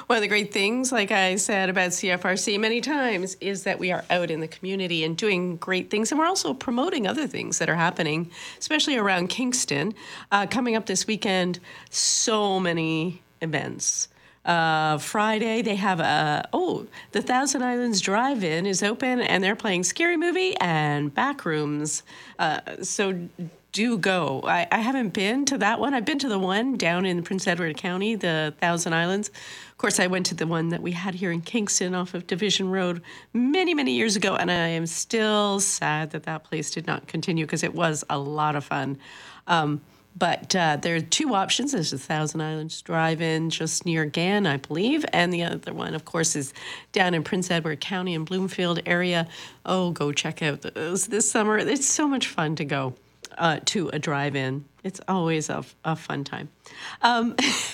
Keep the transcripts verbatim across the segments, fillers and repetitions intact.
One of the great things, like I said about C F R C many times, is that we are out in the community and doing great things. And we're also promoting other things that are happening, especially around Kingston. Uh, coming up this weekend, so many events. Uh, Friday, they have a, oh, the Thousand Islands Drive-In is open, and they're playing Scary Movie and Backrooms. Uh, so do go. I, I haven't been to that one. I've been to the one down in Prince Edward County, the Thousand Islands. Of course, I went to the one that we had here in Kingston off of Division Road many, many years ago, and I am still sad that that place did not continue because it was a lot of fun. Um, But uh, there are two options. There's the Thousand Islands Drive-In just near Gann, I believe. And the other one, of course, is down in Prince Edward County in Bloomfield area. Oh, go check out those this summer. It's so much fun to go uh, to a drive-in. It's always a, a fun time. Um,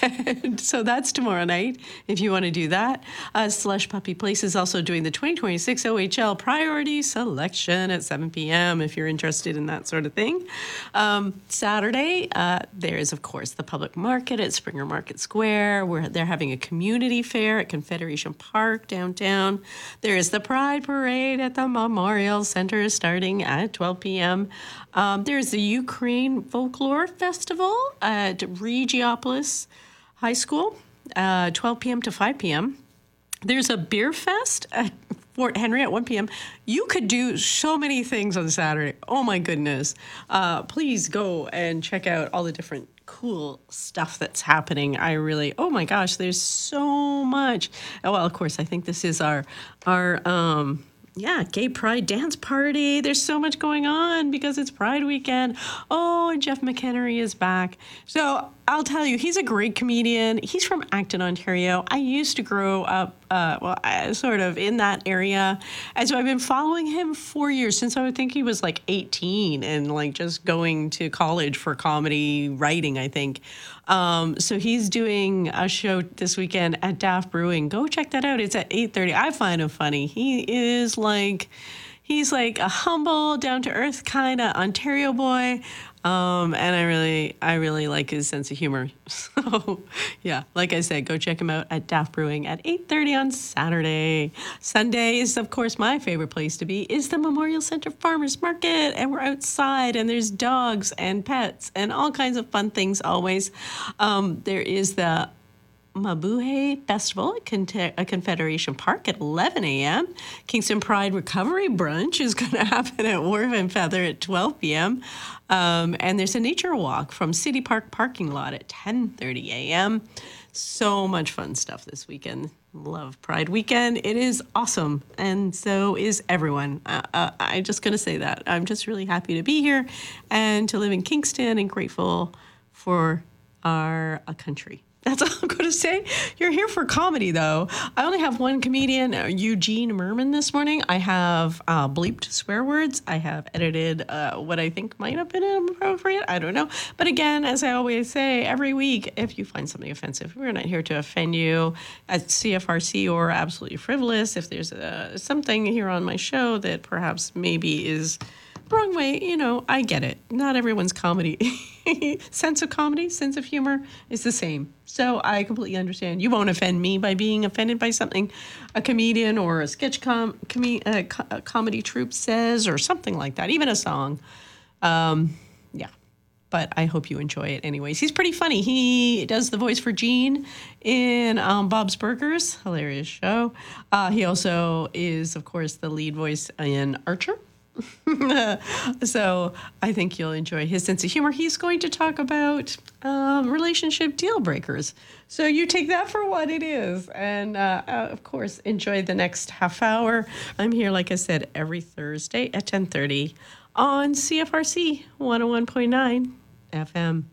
so that's tomorrow night, if you want to do that. Uh, Slush Puppy Place is also doing the twenty twenty-six O H L Priority Selection at seven p.m. if you're interested in that sort of thing. Um, Saturday, uh, there is, of course, the public market at Springer Market Square, where they're having a community fair at Confederation Park downtown. There is the Pride Parade at the Memorial Center starting at twelve p.m. Um, there's the Ukraine Folklore Festival at Regiopolis High School, uh, twelve p.m. to five p.m. There's a beer fest at Fort Henry at one p.m. You could do so many things on Saturday. Oh, my goodness. Uh, please go and check out all the different cool stuff that's happening. I really, oh, my gosh, there's so much. Oh, well, of course, I think this is our, our, um, yeah, gay pride dance party. There's so much going on because it's Pride weekend. Oh, and Jeff McHenry is back. So I'll tell you, he's a great comedian. He's from Acton, Ontario. I used to grow up, uh, well, I, sort of in that area. And so I've been following him for years, since I would think he was like eighteen and like just going to college for comedy writing, I think. Um, so he's doing a show this weekend at Daft Brewing. Go check that out. It's at eight thirty. I find him funny. He is like, he's like a humble, down-to-earth kind of Ontario boy. Um, and I really, I really like his sense of humor. So, yeah, like I said, go check him out at Daft Brewing at eight thirty on Saturday. Sunday is, of course, my favorite place to be, is the Memorial Center Farmers Market. And we're outside, and there's dogs and pets and all kinds of fun things always. Um, there is the Mabuhay Festival at Confederation Park at eleven a.m. Kingston Pride Recovery Brunch is going to happen at Wharf and Feather at twelve p.m. Um, and there's a nature walk from City Park parking lot at ten thirty a.m. So much fun stuff this weekend. Love Pride weekend. It is awesome. And so is everyone. Uh, uh, I'm just going to say that. I'm just really happy to be here and to live in Kingston and grateful for our uh, country. That's all I'm going to say. You're here for comedy, though. I only have one comedian, uh, Eugene Merman, this morning. I have uh, bleeped swear words. I have edited uh, what I think might have been inappropriate. I don't know. But again, as I always say every week, if you find something offensive, we're not here to offend you at C F R C or absolutely frivolous. If there's uh, something here on my show that perhaps maybe is wrong way, you know, I get it. Not everyone's comedy sense of comedy, sense of humor is the same. So I completely understand. You won't offend me by being offended by something a comedian or a sketch com- com- uh, co- comedy troupe says or something like that, even a song. Um, yeah. But I hope you enjoy it anyways. He's pretty funny. He does the voice for Gene in um, Bob's Burgers. Hilarious show. Uh, he also is, of course, the lead voice in Archer. So I think you'll enjoy his sense of humor. He's going to talk about um, relationship deal breakers. So you take that for what it is. And, uh, uh, of course, enjoy the next half hour. I'm here, like I said, every Thursday at ten thirty on C F R C one oh one point nine F M.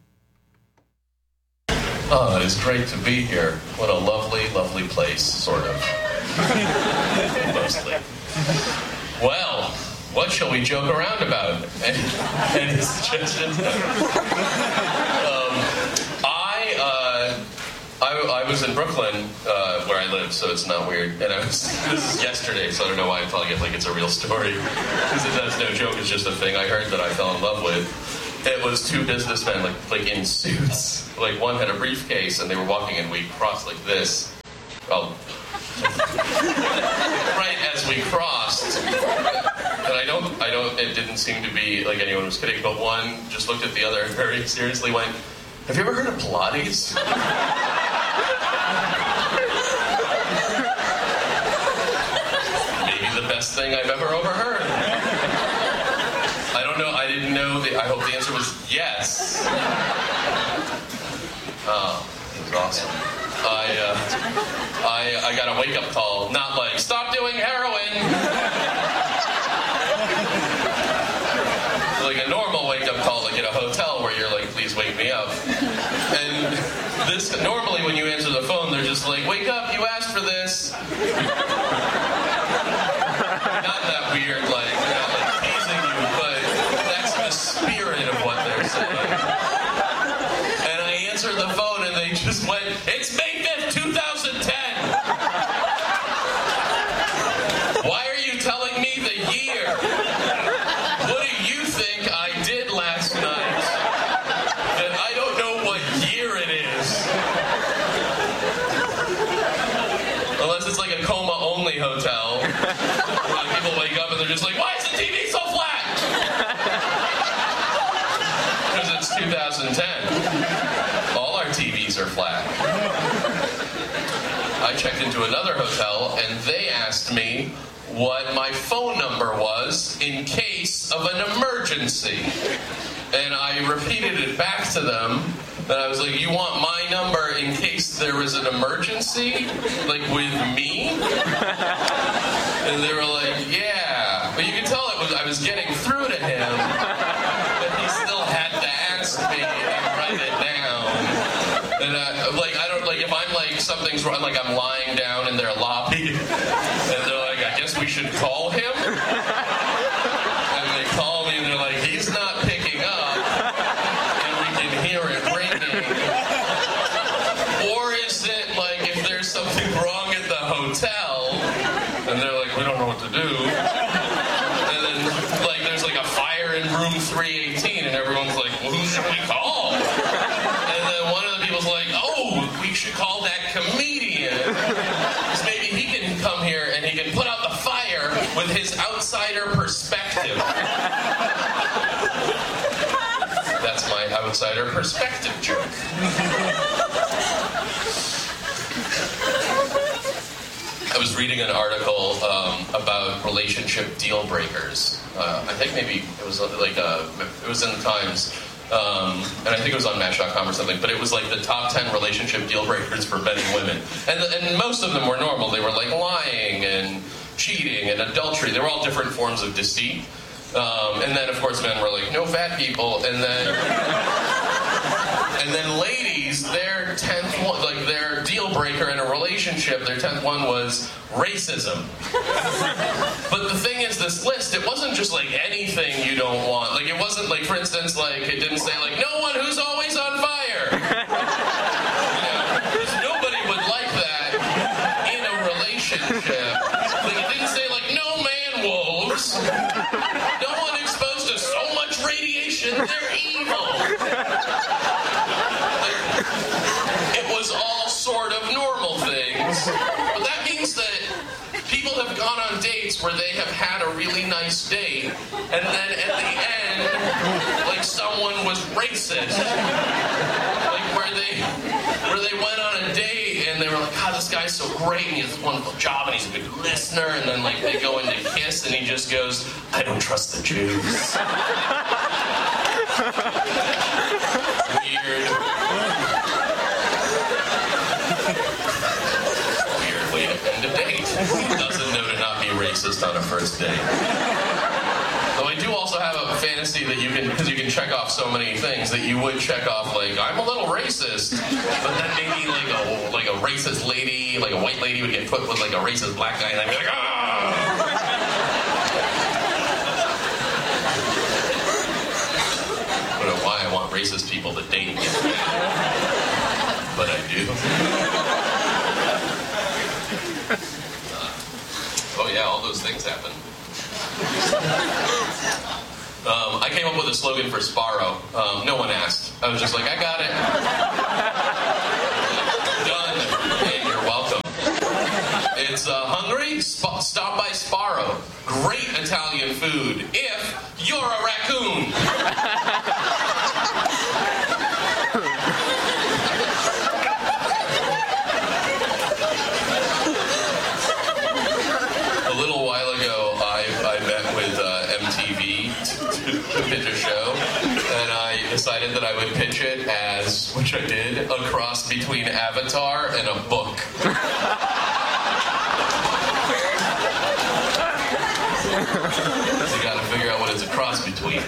Oh, it is great to be here. What a lovely, lovely place, sort of. Mostly. Well, what shall we joke around about? Any, any suggestions? um, I, uh, I I was in Brooklyn, uh, where I live, so it's not weird. And I was this is yesterday, so I don't know why I'm telling it like it's a real story, because that's no joke. It's just a thing I heard that I fell in love with. It was two businessmen, like like in suits. Like one had a briefcase, and they were walking, and we crossed like this. well, right as we crossed, and I don't, I don't, it didn't seem to be like anyone was kidding, but one just looked at the other and very seriously went, "Have you ever heard of Pilates?" Maybe the best thing I've ever overheard. I don't know, I didn't know, the, I hope the answer was yes. Oh, it was awesome. I, uh, I, I got a wake-up call, not like, "Stop doing heroin!" Like a normal wake-up call, like at a hotel where you're like, "Please wake me up." And this, normally when you answer the phone, they're just like, "Wake up, you asked for this." Not that weird, like, they're not like teasing you, but that's the spirit of what they're saying. And I answered the phone and they just went, "It's May fifth, two thousand ten. Why are you telling me the year? What do you think I did last night that I don't know what year it is?" Unless it's like a coma-only hotel. Where people wake up and they're just like, "Why is the T V so flat?" Because it's two thousand ten. All our T Vs are flat. I checked into another hotel and they asked me what my phone number was in case of an emergency. And I repeated it back to them. And I was like, "You want my number in case there was an emergency? Like with me?" And they were like, "Yeah." But you could tell it was I was getting through to him. But he still had to ask me and write it down. And I, like, I don't, like, if I'm like, something's wrong, like I'm lying down in their lobby. And they're like, "I guess we should call him?" And they call me and they're like, "He's not picking up. And we can hear it ringing." Or is it like if there's something wrong at the hotel and they're like, "We don't know what to do." And then like there's like a fire in room three eighteen and everyone's like, "Well, who should we call?" And then one of the people's like, "Oh, we should call that comedian. Because maybe he can come here and he can put out the fire with his outsider perspective." That's my outsider perspective joke. I was reading an article um, about relationship deal breakers. Uh, I think maybe it was like a, it was in the Times, um, and I think it was on Match dot com or something. But it was like the top ten relationship deal breakers for men and women, and and most of them were normal. They were like lying and cheating and adultery. They were all different forms of deceit. Um, and then, of course, men were like, "No fat people," and then. And then ladies, their tenth one, like their deal breaker in a relationship, their tenth one was racism. But the thing is, this list, it wasn't just like anything you don't want. Like it wasn't like, for instance, like it didn't say like, "No one who's always on fire." You know, 'cause nobody would like that in a relationship. Like it didn't say like, "No man wolves. No one exposed to so much radiation, they're evil." It was all sort of normal things. But that means that people have gone on dates where they have had a really nice date, and then at the end, like someone was racist. Like where they where they went on a date and they were like, "God, this guy's so great and he has a wonderful job and he's a good listener," and then like they go in to kiss and he just goes, "I don't trust the Jews." Weird. Weird way to end a date. Who doesn't know to not be racist on a first date? Though I do also have a fantasy that you can, because you can check off so many things, that you would check off like, "I'm a little racist," but then maybe like a like a racist lady, like a white lady would get put with like a racist black guy, and I'd be like, "Ah!" I don't know why I want racist people to date me, but I do. Uh, oh yeah, all those things happen. Um, I came up with a slogan for Sparrow. Um, no one asked. I was just like, "I got it." Done. And you're welcome. guys uh, hungry? Sp- stop by Sparrow. Great Italian food if you're a raccoon. A little while ago, I, I met with uh, M T V to, to pitch a show, and I decided that I would pitch it as, which I did, a cross between Avatar and a book. So you gotta figure out what it's a cross between.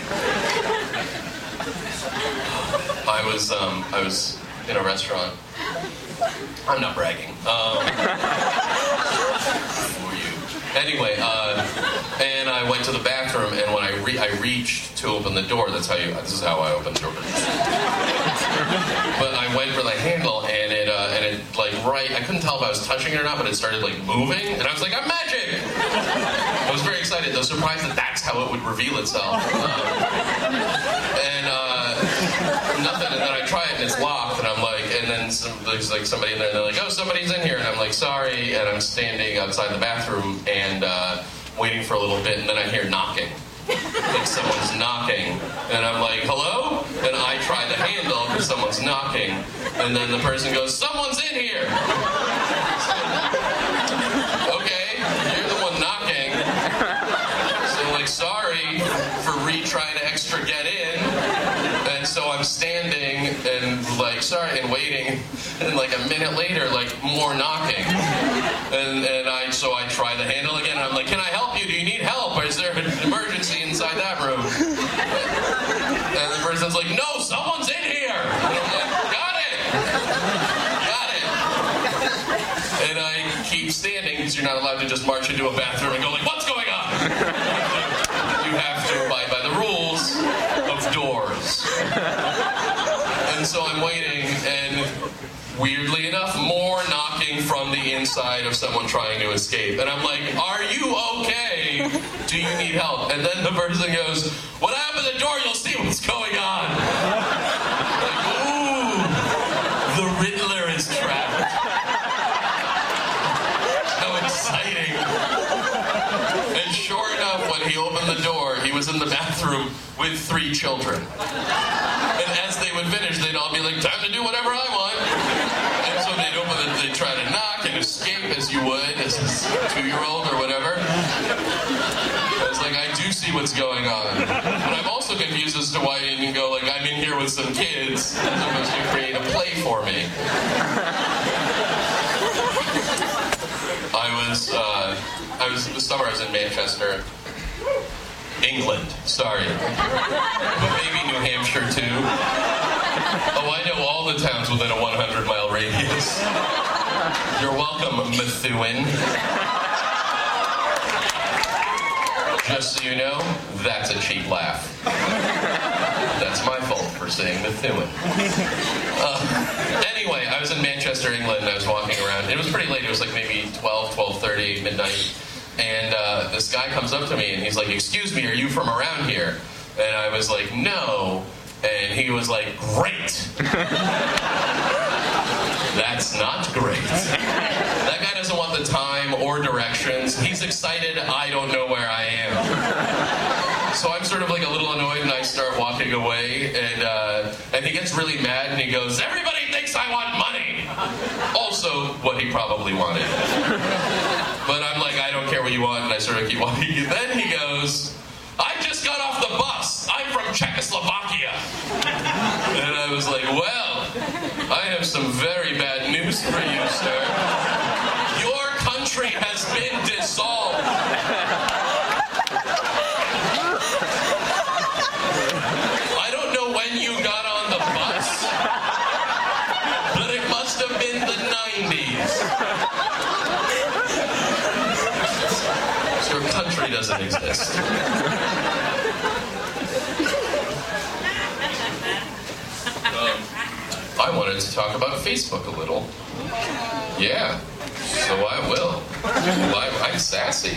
I was, um, I was in a restaurant. I'm not bragging. Um, for you. Anyway, uh, and I went to the bathroom, and when I re- I reached to open the door, that's how you, this is how I open doors. But I went for the handle, and it, uh, and it, like, right, I couldn't tell if I was touching it or not, but it started, like, moving, and I was like, I'm magic! I was very excited, though, surprised that that's how it would reveal itself. Um, and, uh, nothing, and then I try it, and it's locked, and I'm like, and then some, there's, like, somebody in there, and they're like, oh, somebody's in here, and I'm like, sorry, and I'm standing outside the bathroom, and, uh, waiting for a little bit, and then I hear knocking. Like someone's knocking, and I'm like, hello? And I try the handle because someone's knocking, and then the person goes, someone's in here! Okay, you're the one knocking. So, like, sorry for retrying to extra get in. And so I'm standing and, like, sorry, and waiting, and then, like, a minute later, like, more knocking. And, and I, so I try the handle again, and I'm like, can I help you? Do you need help? Or is there an emergency inside that room? And the person's like, no, someone's in here! And I'm like, got it! Got it! And I keep standing, because you're not allowed to just march into a bathroom and go like, what's going on? You have to abide by the rules of doors. And so I'm waiting, and weirdly enough, more knocking from the inside of someone trying to escape. And I'm like, are you okay? Do you need help? And then the person goes, when I open the door, you'll see what's going on. Like, ooh, the Riddler is trapped. How exciting. And sure enough, when he opened the door, he was in the bathroom with three children. And as they would finish, they'd all be like, time to do whatever I want. And so they'd open it, they'd try to knock and escape as you would, as a two-year-old or whatever. I was like, I do see what's going on. But I'm also confused as to why you didn't go, like, I'm in here with some kids, as opposed to create a play for me. I was, uh, I was, this summer I was in Manchester, England, sorry. But maybe New Hampshire, too. Oh, I know all the towns within a hundred mile radius. You're welcome, Methuen. Just so you know, that's a cheap laugh. That's my fault for saying Methuen. Uh, anyway, I was in Manchester, England, and I was walking around. It was pretty late. It was like maybe twelve, twelve thirty, midnight. And uh, this guy comes up to me, and he's like, excuse me, are you from around here? And I was like, no. And he was like, great. That's not great. That guy doesn't want the time or directions. He's excited. I don't know where I am. So I'm sort of like a little annoyed, and I start walking away. And uh, and he gets really mad, and he goes, everybody thinks I want money. Also, what he probably wanted. But I'm like, I don't care what you want, and I sort of keep walking. And then he goes, I just got off the bus. I'm from Czechoslovakia. And I was like, well, I have some very bad news for you, sir. Your country has been dissolved. I don't know when you got on the bus, but it must have been the nineties. Your country doesn't exist. Um, I wanted to talk about Facebook a little. Yeah, so I will. I, I'm sassy.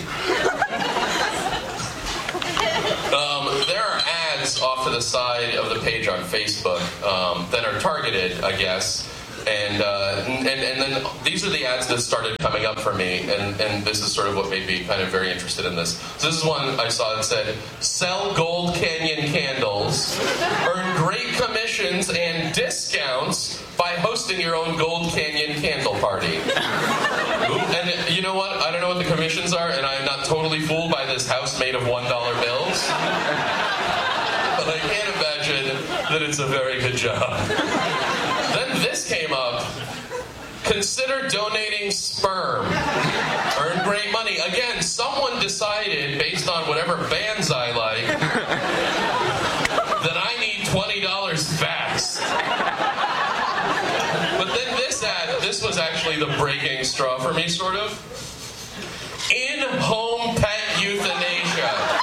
Um, there are ads off to the side of the page on Facebook um, that are targeted, I guess, And, uh, and and then these are the ads that started coming up for me, and, and this is sort of what made me kind of very interested in this. So this is one I saw that said, sell Gold Canyon candles, earn great commissions and discounts by hosting your own Gold Canyon candle party. Ooh, and you know what? I don't know what the commissions are, and I am not totally fooled by this house made of one dollar bills. But I can't imagine that it's a very good job. Then this came up. Consider donating sperm. Earn great money. Again, someone decided, based on whatever bands I like, that I need twenty dollars fast. But then this ad, this was actually the breaking straw for me, sort of. In-home pet euthanasia.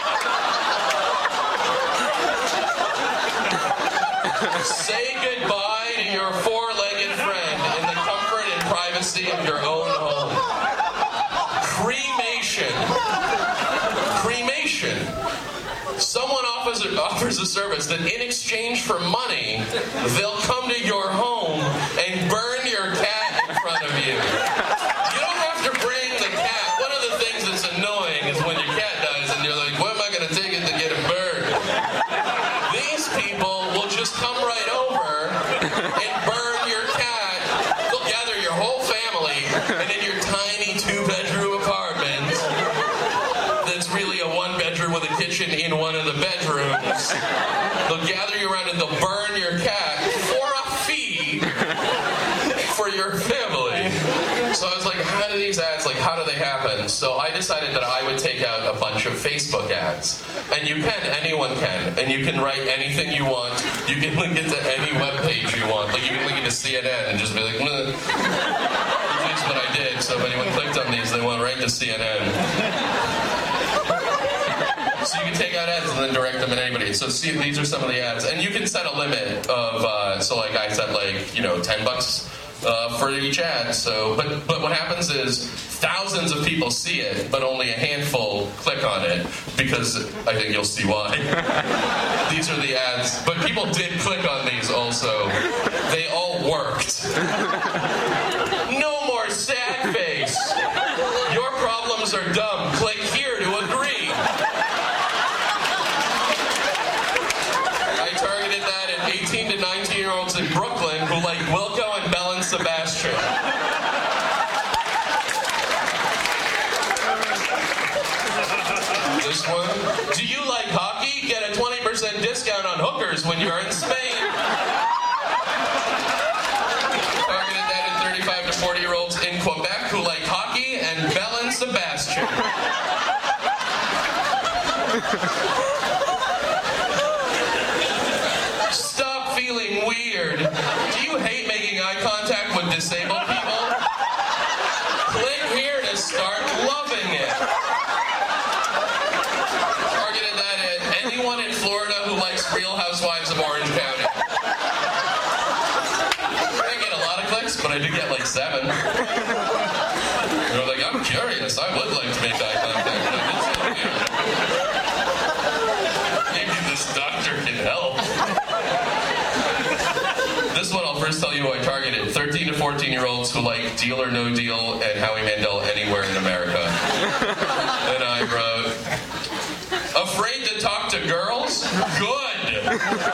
Say goodbye to your four-legged friend in the comfort and privacy of your own home. Cremation. Cremation. Someone offers a, offers a service that in exchange for money, they'll come to your home and burn your cat in front of you. You don't have to bring the cat. One of the things that's annoying is when your cat dies and you're like, where am I going to take it to get it burned? These people will just come right over and burn your cat. They'll gather your whole family, and in your tiny two-bedroom apartment that's really a one-bedroom with a kitchen in one of the bedrooms, they'll gather you around and they'll burn your cat for a fee for your family. So I was like, how do these ads, like, how do they happen? So I decided that I would take out a bunch of Facebook ads. And you can, anyone can. And you can write anything you want. You can link it to any web page you want. Like, you can link it to C N N and just be like, meh. Which is what I did. So if anyone clicked on these, they went right to C N N. So you can take out ads and then direct them at anybody. So see, these are some of the ads. And you can set a limit of, uh, so like I set like, you know, ten bucks. Uh, for each ad. So, but but what happens is thousands of people see it, but only a handful click on it, because I think you'll see why. These are the ads, but people did click on these also. They all worked. No more sad face. Your problems are dumb. Click here to agree. I targeted that at eighteen to nineteen year olds in Brooklyn who like Wilco and Bell and Sebastian. This one. Do you like hockey? Get a twenty percent discount on hookers when you're in Spain. Targeted that at thirty-five to forty year olds in Quebec who like hockey and Bell and Sebastian. Stop feeling weird. Do you hate making eye contact with disabled people? Click here to start loving it. Targeted that at anyone in Florida who likes Real Housewives of Orange County. I didn't get a lot of clicks, but I did get like seven. They're like, I'm curious. I would like to make eye contact. But I did say, you know, maybe this doctor can help. This one I'll first tell you who I targeted. thirteen to fourteen year olds who like Deal or No Deal and Howie Mandel anywhere in America. And I wrote, afraid to talk to girls? Good.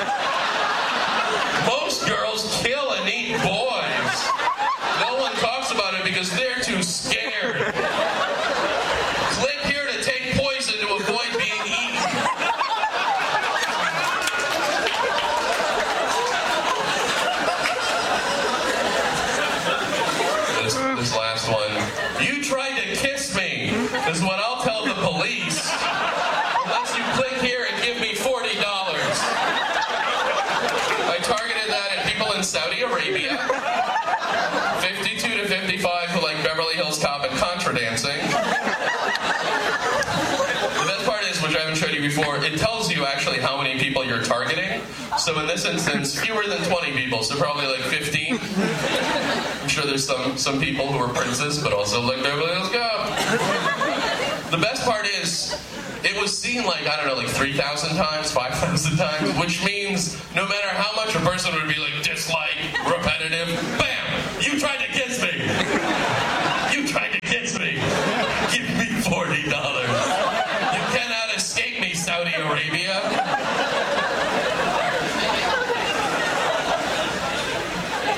Most girls kill and eat boys. No one talks about it because they're too scared. Click here to take poison to avoid being eaten. This, this last one. You tried to kiss me, is what I'll tell the police. Unless you click here and give me forty dollars. I targeted that at people in Saudi Arabia. fifty-two to fifty-five who like Beverly Hills Cop and Contra dancing. The best part is, which I haven't showed you before, it tells you actually how many people you're targeting. So in this instance, fewer than twenty people, so probably like fifteen. I'm sure there's some, some people who are princes, but also like Beverly Hills Cop. The best part is, it was seen like, I don't know, like three thousand times, five thousand times, which means no matter how much a person would be like dislike, repetitive, bam, you tried to kiss me. You tried to kiss me. Give me forty dollars. You cannot escape me, Saudi Arabia.